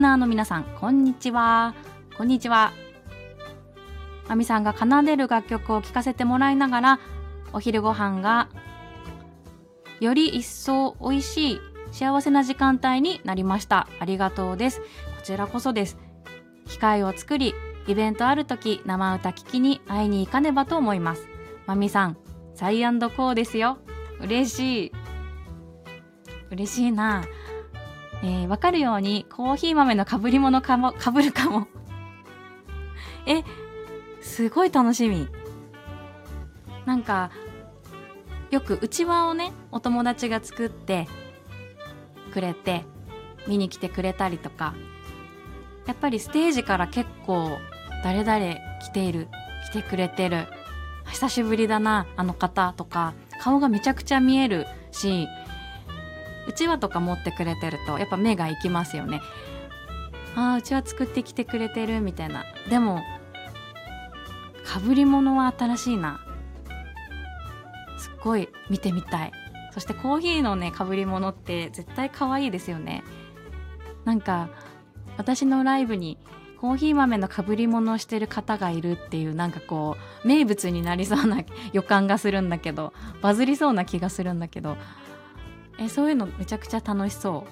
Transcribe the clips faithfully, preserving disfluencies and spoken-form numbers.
ナーの皆さん、こんにちは。こんにちは。まみさんが奏でる楽曲を聴かせてもらいながら、お昼ご飯がより一層美味しい幸せな時間帯になりました。ありがとうです。こちらこそです。機会を作り、イベントあるとき生歌聴きに会いに行かねばと思います。まみさん、サイアンドコーですよ。嬉しい。嬉しいな。えー、わかるようにコーヒー豆のかぶり物かも、かぶるかも。え、すごい楽しみ。なんか、よくうちわをね、お友達が作ってくれて、見に来てくれたりとか、やっぱりステージから結構、誰々来ている、来てくれてる、久しぶりだな、あの方とか、顔がめちゃくちゃ見えるし、うちわとか持ってくれてるとやっぱ目が行きますよね。ああ、うちわ作ってきてくれてるみたいな。でもかぶり物は新しいな。すっごい見てみたい。そしてコーヒーのねかぶり物って絶対可愛いですよね。なんか私のライブにコーヒー豆のかぶり物をしてる方がいるっていう、なんかこう名物になりそうな予感がするんだけど、バズりそうな気がするんだけど、えそういうのめちゃくちゃ楽しそう。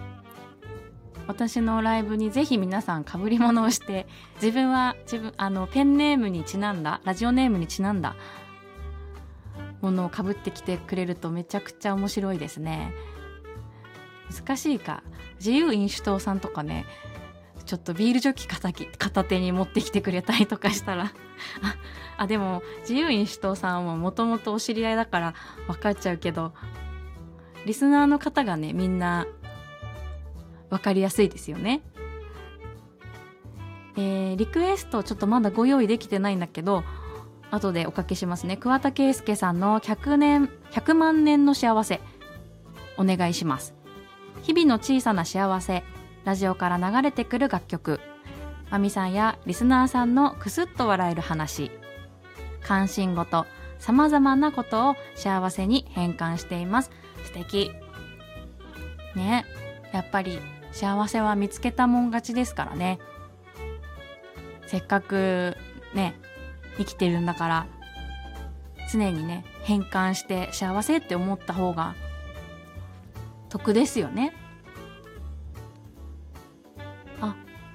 私のライブにぜひ皆さん被り物をして、自分は自分あのペンネームにちなんだ、ラジオネームにちなんだものを被ってきてくれるとめちゃくちゃ面白いですね。難しいか。自由飲酒党さんとかね、ちょっとビールジョッキ片き片手に持ってきてくれたりとかしたらああでも自由飲酒党さんももともとお知り合いだから分かっちゃうけど、リスナーの方がねみんな分かりやすいですよね。えー、リクエストちょっとまだご用意できてないんだけど、後でおかけしますね。桑田佳祐さんのひゃくねんひゃくまん年の幸せお願いします。日々の小さな幸せ、ラジオから流れてくる楽曲、まみさんやリスナーさんのクスッと笑える話、関心事、さまざまなことを幸せに変換しています。素敵ね。やっぱり幸せは見つけたもん勝ちですからね。せっかくね生きてるんだから、常にね変換して幸せって思った方が得ですよね。あ、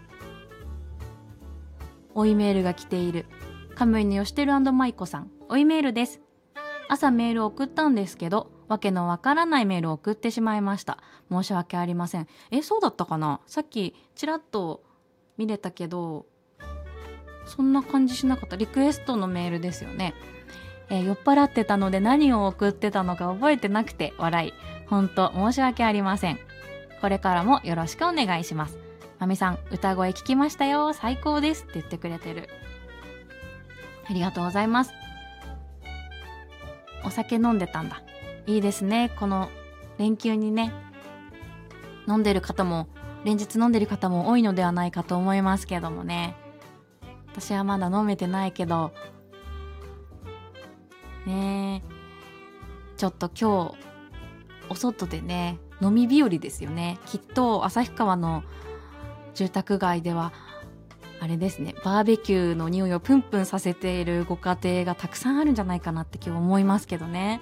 おいメールが来ている。カムイのよしてる&マイコさん、おいメールです。朝メールを送ったんですけど、わけのわからないメールを送ってしまいました。申し訳ありません。え、そうだったかな。さっきちらっと見れたけど、そんな感じしなかった。リクエストのメールですよね。えー、酔っ払ってたので何を送ってたのか覚えてなくて笑い。本当申し訳ありません。これからもよろしくお願いします。まみさん、歌声聞きましたよ。最高ですって言ってくれてる。ありがとうございます。お酒飲んでたんだ。いいですね。この連休にね、飲んでる方も連日飲んでる方も多いのではないかと思いますけどもね。私はまだ飲めてないけどねえ、ちょっと今日お外でね飲み日和ですよね。きっと旭川の住宅街ではあれですね、バーベキューの匂いをプンプンさせているご家庭がたくさんあるんじゃないかなって今日思いますけどね。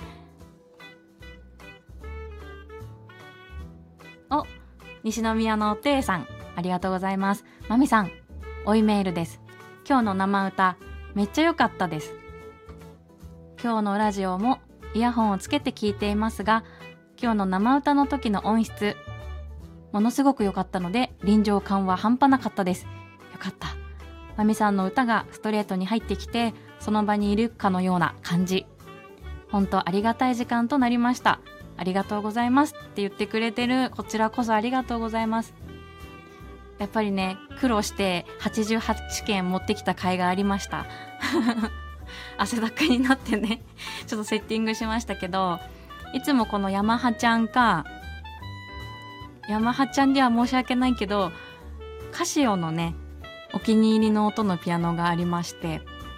お、西宮のおていさん、ありがとうございます。まみさん、おいメールです。今日の生歌めっちゃ良かったです。今日のラジオもイヤホンをつけて聞いていますが、今日の生歌の時の音質ものすごく良かったので臨場感は半端なかったです。よかった。まみさんの歌がストレートに入ってきて、その場にいるかのような感じ。本当ありがたい時間となりました。ありがとうございますって言ってくれてる。こちらこそありがとうございます。やっぱりね、苦労してはちじゅうはちけん持ってきた甲斐がありました汗だくになってねちょっとセッティングしましたけど、いつもこのヤマハちゃんかヤマハちゃんでは申し訳ないけど、カシオのねお気に入りの音のピアノがありまして、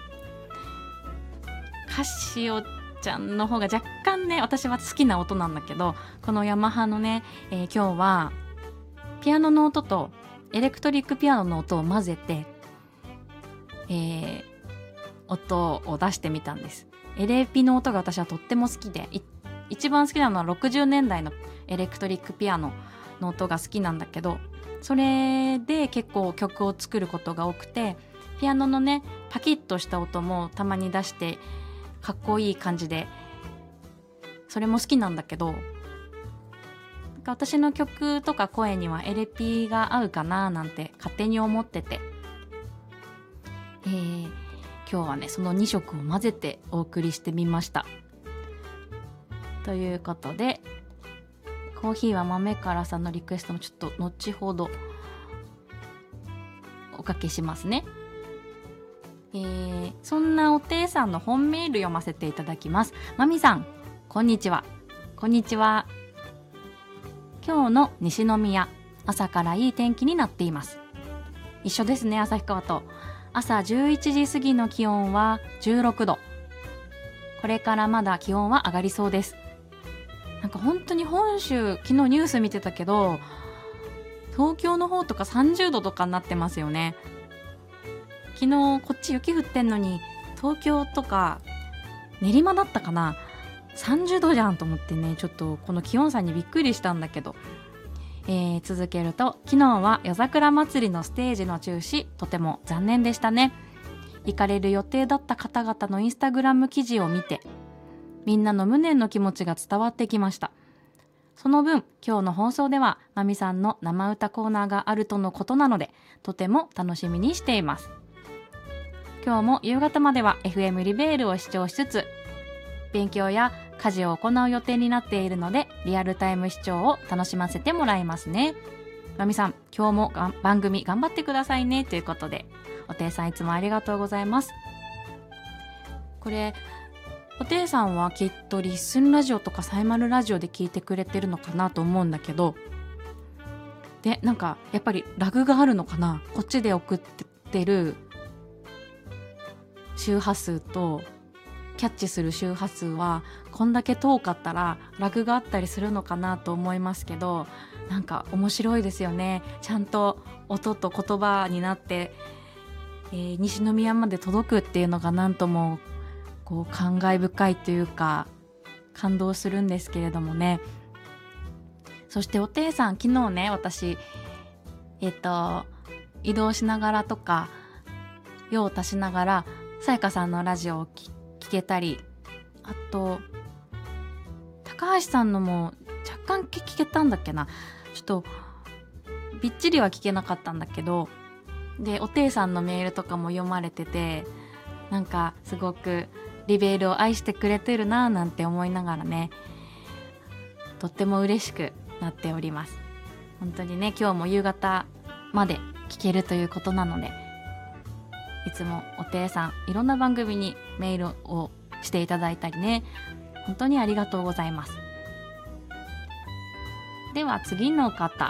カシオちゃんの方が若干ね私は好きな音なんだけど、このヤマハのね、えー、今日はピアノの音とエレクトリックピアノの音を混ぜて、えー、音を出してみたんです。エレピの音が私はとっても好きで、一番好きなのはろくじゅうねんだいのエレクトリックピアノの音が好きなんだけど、それで結構曲を作ることが多くて、ピアノのねパキッとした音もたまに出してかっこいい感じで、それも好きなんだけど、私の曲とか声にはエレピが合うかななんて勝手に思ってて、えー、今日はねそのに色を混ぜてお送りしてみました。ということで、コーヒーは豆からさんのリクエストもちょっと後ほどおかけしますね。えー、そんなおていさんの本メール読ませていただきます。まみさん、こんにちは。こんにちは。今日の西宮、朝からいい天気になっています。一緒ですね、旭川と。朝じゅういちじ過ぎの気温はじゅうろくど。これからまだ気温は上がりそうです。なんか本当に本州、昨日ニュース見てたけど、東京の方とかさんじゅうどとかになってますよね。昨日こっち雪降ってんのに、東京とか練馬だったかな、さんじゅうどじゃんと思ってね、ちょっとこの気温差にびっくりしたんだけど、えー、続けると、昨日は夜桜祭りのステージの中止、とても残念でしたね。行かれる予定だった方々のインスタグラム記事を見て、みんなの無念の気持ちが伝わってきました。その分、今日の放送ではまみさんの生歌コーナーがあるとのことなので、とても楽しみにしています。今日も夕方までは エフエム リベールを視聴しつつ、勉強や家事を行う予定になっているので、リアルタイム視聴を楽しませてもらいますね。まみさん、今日もが番組頑張ってくださいね、ということで、おていさんいつもありがとうございます。これ、おていさんはきっとリッスンラジオとかサイマルラジオで聞いてくれてるのかなと思うんだけど、で、なんかやっぱりラグがあるのかな、こっちで送ってる周波数とキャッチする周波数はこんだけ遠かったらラグがあったりするのかなと思いますけど、なんか面白いですよね。ちゃんと音と言葉になって、えー、西宮まで届くっていうのがなんともこう感慨深いというか感動するんですけれどもね。そしておていさん、昨日ね、私えっと移動しながらとか用を足しながらさやかさんのラジオを聞聞けたり、あと高橋さんのも若干聞けたんだっけな、ちょっとびっちりは聞けなかったんだけど、でおていさんのメールとかも読まれてて、なんかすごくリベールを愛してくれてるなぁなんて思いながらね、とっても嬉しくなっております。本当にね、今日も夕方まで聞けるということなので、いつもおていさんいろんな番組にメールをしていただいたりね、本当にありがとうございます。では次の方、こ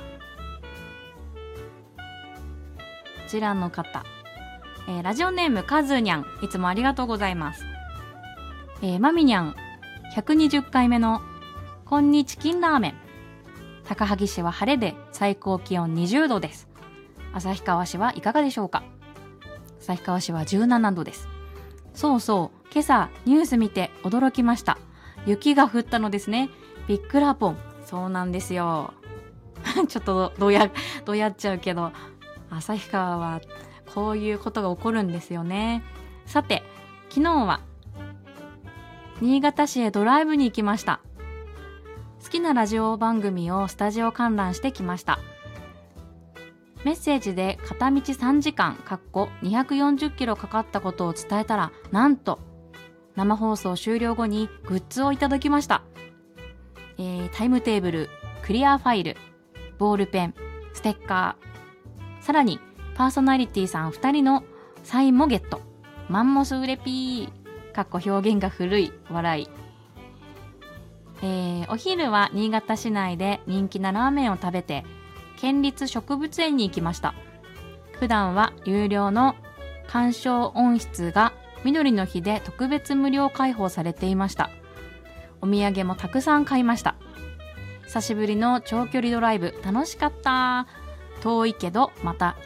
ちらの方、えー、ラジオネームカズニャン、いつもありがとうございます。えー、マミニャンひゃくにじゅっかいめのこんにチキンラーメン。高萩市は晴れで最高気温にじゅうどです。旭川市はいかがでしょうか。旭川市はじゅうななどです。そうそう、今朝ニュース見て驚きました。雪が降ったのですね。びっくらぽん。そうなんですよ。ちょっとどうやどうやっちゃうけど、旭川はこういうことが起こるんですよね。さて、昨日は新潟市へドライブに行きました。好きなラジオ番組をスタジオ観覧してきました。メッセージで片道さんじかんにひゃくよんじゅっキロかかったことを伝えたら、なんと生放送終了後にグッズをいただきました。えー、タイムテーブル、クリアファイル、ボールペン、ステッカー、さらにパーソナリティさんふたりのサインもゲット。マンモスウレピーかっこ表現が古い笑い。えー、お昼は新潟市内で人気なラーメンを食べて県立植物園に行きました。普段は有料の鑑賞温室が緑の日で特別無料開放されていました。お土産もたくさん買いました。久しぶりの長距離ドライブ楽しかった。 遠いけどまた